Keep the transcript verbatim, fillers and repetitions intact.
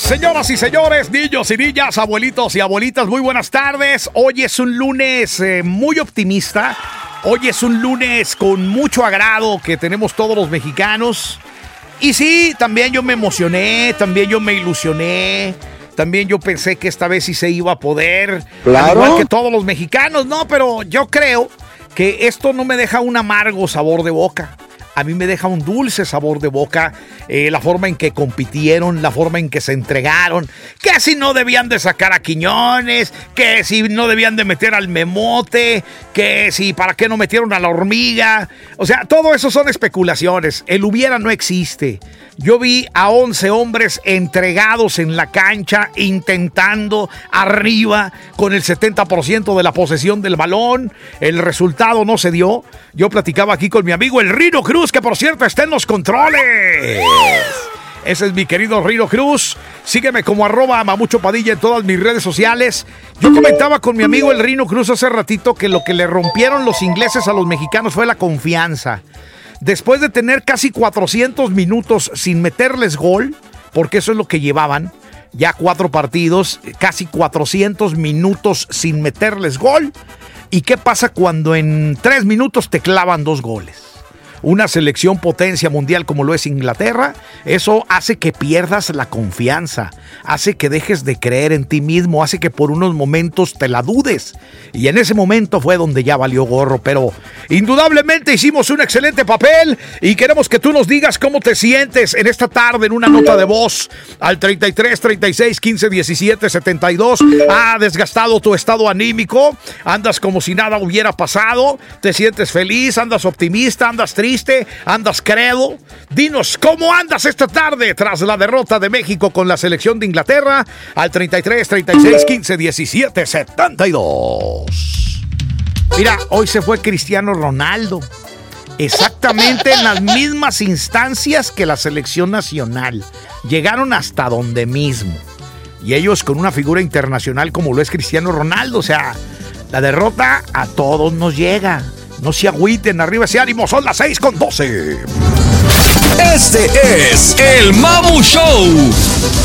Señoras y señores, niños y niñas, abuelitos y abuelitas, muy buenas tardes. Hoy es un lunes eh, muy optimista. Hoy es un lunes con mucho agrado que tenemos todos los mexicanos. Y sí, también yo me emocioné, también yo me ilusioné. También yo pensé que esta vez sí se iba a poder. Claro. Al igual que todos los mexicanos, no, pero yo creo que esto no me deja un amargo sabor de boca. A mí me deja un dulce sabor de boca, eh, la forma en que compitieron, la forma en que se entregaron, que si no debían de sacar a Quiñones, que si no debían de meter al Memote, que si para qué no metieron a la Hormiga. O sea, todo eso son especulaciones. El hubiera no existe. Yo vi a once hombres entregados en la cancha, intentando arriba con el setenta por ciento de la posesión del balón. El resultado no se dio. Yo platicaba aquí con mi amigo el Rino Cruz, que por cierto está en los controles. Ese es mi querido Rino Cruz. Sígueme como arroba Mamucho Padilla en todas mis redes sociales. Yo comentaba con mi amigo el Rino Cruz hace ratito que lo que le rompieron los ingleses a los mexicanos fue la confianza. Después de tener casi cuatrocientos minutos sin meterles gol, porque eso es lo que llevaban, ya cuatro partidos, casi cuatrocientos minutos sin meterles gol. ¿Y qué pasa cuando en tres minutos te clavan dos goles? Una selección potencia mundial como lo es Inglaterra, eso hace que pierdas la confianza, hace que dejes de creer en ti mismo, hace que por unos momentos te la dudes. Y en ese momento fue donde ya valió gorro, pero indudablemente hicimos un excelente papel y queremos que tú nos digas cómo te sientes en esta tarde en una nota de voz al treinta y tres, treinta y seis, quince, diecisiete, setenta y dos. ¿Ha desgastado tu estado anímico? ¿Andas como si nada hubiera pasado? ¿Te sientes feliz? ¿Andas optimista? ¿Andas triste? ¿Andas credo? Dinos, ¿cómo andas esta tarde tras la derrota de México con la selección de Inglaterra? Al treinta y tres, treinta y seis, quince, diecisiete, setenta y dos. Mira, hoy se fue Cristiano Ronaldo. Exactamente en las mismas instancias que la selección nacional. Llegaron hasta donde mismo. Y ellos con una figura internacional como lo es Cristiano Ronaldo. O sea, la derrota a todos nos llega. No se agüiten, arriba ese ánimo, son las seis con doce. Este es el Mamu Show.